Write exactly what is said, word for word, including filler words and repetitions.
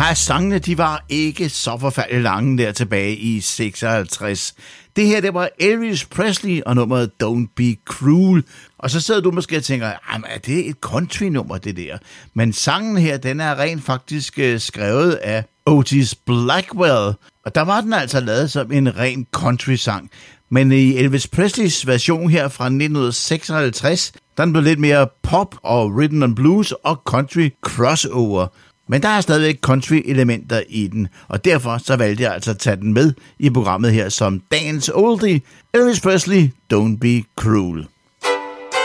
Ej, sangene, de var ikke så forfærdeligt lange der tilbage i seksoghalvtreds. Det her, det var Elvis Presley og nummeret Don't Be Cruel. Og så sidder du måske og tænker, er det et country-nummer, det der? Men sangen her, den er rent faktisk øh, skrevet af Otis Blackwell. Og der var den altså lavet som en ren country-sang. Men i Elvis Presleys version her fra nitten seksoghalvtreds, den blev lidt mere pop og rhythm and blues og country crossover. Men der er stadigvæk country-elementer i den, og derfor så valgte jeg altså at tage den med i programmet her som dagens oldie, Elvis Presley, Don't Be Cruel.